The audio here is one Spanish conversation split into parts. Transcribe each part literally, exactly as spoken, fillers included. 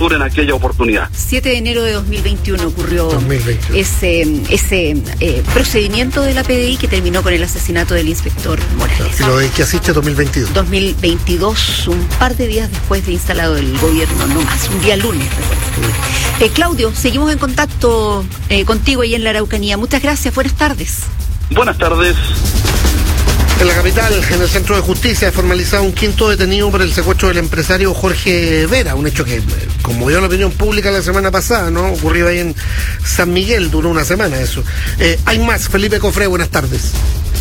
sur en aquella oportunidad. siete de enero de dos mil veintiuno ocurrió dos mil veintiuno. ese, ese eh, procedimiento de la P D I que terminó con el asesinato del inspector Morales. Y lo de que asiste dos mil veintidós. dos mil veintidós, un par de días después de instalado el gobierno, no más, un día lunes, recuerdo. Eh, Claudio, seguimos en contacto eh, contigo ahí en la Araucanía. Muchas gracias, buenas tardes. Buenas tardes. En la capital, en el Centro de Justicia, ha formalizado un quinto detenido por el secuestro del empresario Jorge Vera, un hecho que conmovió la opinión pública la semana pasada, ¿no? Ocurrió ahí en San Miguel, duró una semana eso. Eh, hay más, Felipe Cofré, buenas tardes.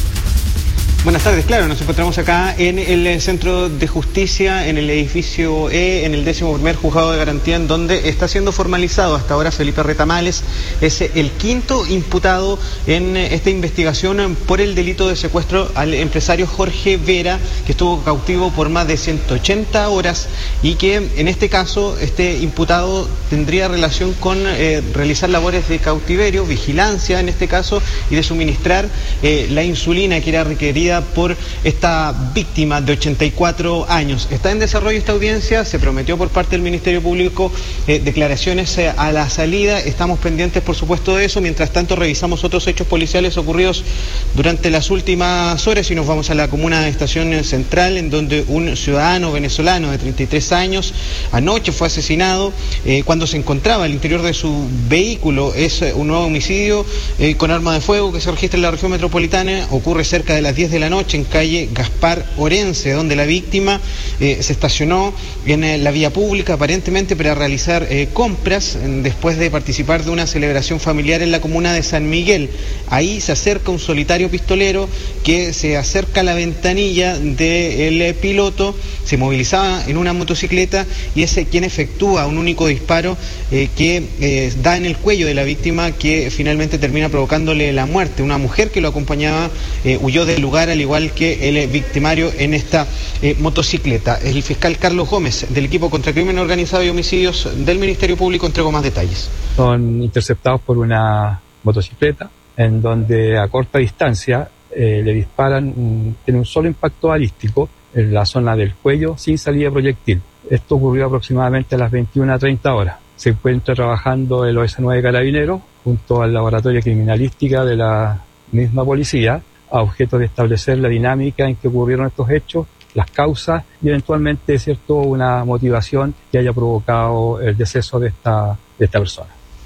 Buenas tardes, claro, nos encontramos acá en el Centro de Justicia, en el edificio E, en el décimo primer juzgado de garantía, en donde está siendo formalizado hasta ahora Felipe Retamales, es el quinto imputado en esta investigación por el delito de secuestro al empresario Jorge Vera, que estuvo cautivo por más de ciento ochenta horas y que en este caso, este imputado tendría relación con eh, realizar labores de cautiverio, vigilancia en este caso, y de suministrar eh, la insulina que era requerida por esta víctima de ochenta y cuatro años. Está en desarrollo esta audiencia, se prometió por parte del Ministerio Público eh, declaraciones eh, a la salida, estamos pendientes por supuesto de eso, mientras tanto revisamos otros hechos policiales ocurridos durante las últimas horas y nos vamos a la comuna de Estación Central, en donde un ciudadano venezolano de treinta y tres años anoche fue asesinado eh, cuando se encontraba al interior de su vehículo. Es eh, un nuevo homicidio eh, con arma de fuego que se registra en la región metropolitana, ocurre cerca de las diez de la noche en calle Gaspar Orense, donde la víctima eh, se estacionó en eh, la vía pública aparentemente para realizar eh, compras en, después de participar de una celebración familiar en la comuna de San Miguel. Ahí se acerca un solitario pistolero que se acerca a la ventanilla del eh, piloto, se movilizaba en una motocicleta y es eh, quien efectúa un único disparo eh, que eh, da en el cuello de la víctima, que finalmente termina provocándole la muerte. Una mujer que lo acompañaba eh, huyó del lugar, al igual que el victimario en esta eh, motocicleta. El fiscal Carlos Gómez, del equipo contra crimen organizado y homicidios del Ministerio Público, entregó más detalles. Son interceptados por una motocicleta en donde a corta distancia eh, le disparan, un, tiene un solo impacto balístico en la zona del cuello sin salida de proyectil. Esto ocurrió aproximadamente a las veintiuna treinta horas. Se encuentra trabajando el O S nueve Carabineros junto al laboratorio de criminalística de la misma policía, a objeto de establecer la dinámica en que ocurrieron estos hechos, las causas y eventualmente, cierto, una motivación que haya provocado el deceso de esta, de esta persona.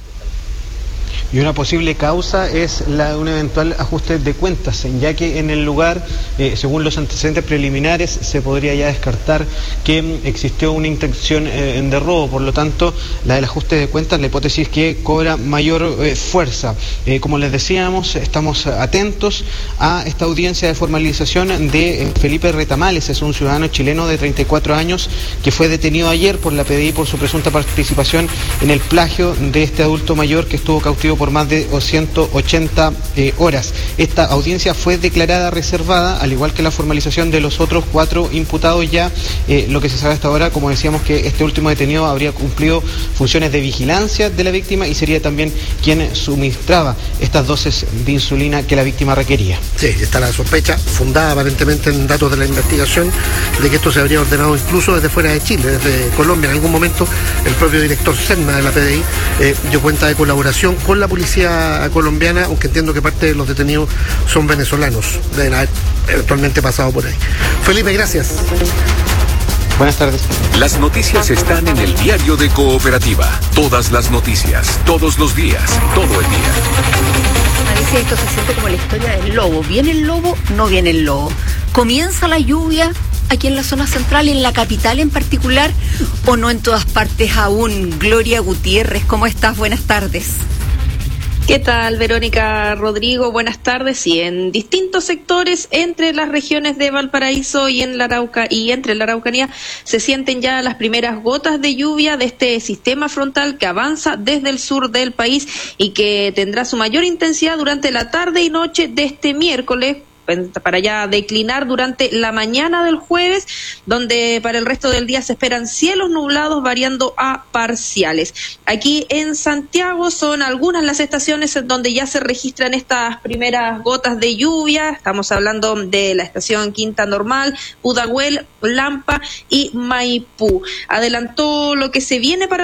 Y una posible causa es la de un eventual ajuste de cuentas, ya que en el lugar, eh, según los antecedentes preliminares, se podría ya descartar que existió una intención eh, de robo. Por lo tanto, la del ajuste de cuentas, la hipótesis que cobra mayor eh, fuerza. Eh, como les decíamos, estamos atentos a esta audiencia de formalización de eh, Felipe Retamales. Es un ciudadano chileno de treinta y cuatro años que fue detenido ayer por la P D I por su presunta participación en el plagio de este adulto mayor que estuvo cautivo por más de ciento ochenta eh, horas. Esta audiencia fue declarada reservada, al igual que la formalización de los otros cuatro imputados ya. Eh, lo que se sabe hasta ahora, como decíamos, que este último detenido habría cumplido funciones de vigilancia de la víctima y sería también quien suministraba estas dosis de insulina que la víctima requería. Sí, está la sospecha, fundada aparentemente en datos de la investigación, de que esto se habría ordenado incluso desde fuera de Chile, desde Colombia. En algún momento el propio director Serna de la P D I eh, dio cuenta de colaboración con la policía colombiana, aunque entiendo que parte de los detenidos son venezolanos, deben haber eventualmente pasado por ahí. Felipe, gracias. Buenas tardes. Las noticias están en el diario de Cooperativa. Todas las noticias, todos los días, todo el día. A veces esto se siente como la historia del lobo. ¿Viene el lobo? No viene el lobo. ¿Comienza la lluvia aquí en la zona central, en la capital en particular, o no en todas partes aún? Gloria Gutiérrez, ¿cómo estás? Buenas tardes. ¿Qué tal, Verónica, Rodrigo? Buenas tardes. Y en distintos sectores, entre las regiones de Valparaíso y en la Arauca y entre la Araucanía, se sienten ya las primeras gotas de lluvia de este sistema frontal que avanza desde el sur del país y que tendrá su mayor intensidad durante la tarde y noche de este miércoles, para ya declinar durante la mañana del jueves, donde para el resto del día se esperan cielos nublados variando a parciales. Aquí en Santiago son algunas las estaciones en donde ya se registran estas primeras gotas de lluvia. Estamos hablando de la estación Quinta Normal, Pudahuel, Lampa y Maipú. Adelantó lo que se viene para